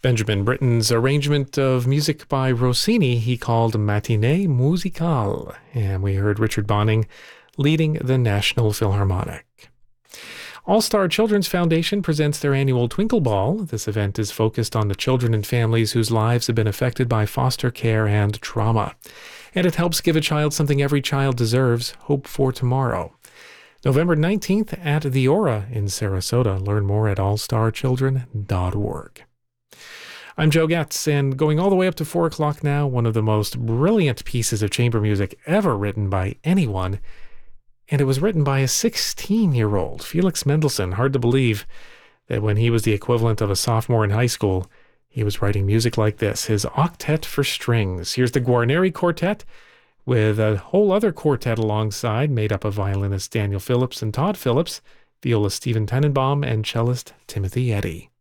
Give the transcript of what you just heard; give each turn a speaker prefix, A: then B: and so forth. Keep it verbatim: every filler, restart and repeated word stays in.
A: Benjamin Britten's arrangement of music by Rossini he called Matinée Musicale, and we heard Richard Bonning leading the National Philharmonic. All-Star Children's Foundation presents their annual Twinkle Ball. This event is focused on the children and families whose lives have been affected by foster care and trauma. And it helps give a child something every child deserves, hope for tomorrow. November nineteenth at the Aura in Sarasota. Learn more at all star children dot org. I'm Joe Getz, and going all the way up to four o'clock now, one of the most brilliant pieces of chamber music ever written by anyone. And it was written by a sixteen-year-old, Felix Mendelssohn. Hard to believe that when he was the equivalent of a sophomore in high school, he was writing music like this, his Octet for Strings. Here's the Guarneri Quartet with a whole other quartet alongside, made up of violinists Daniel Phillips and Todd Phillips, violist Stephen Tenenbaum, and cellist Timothy Eddy.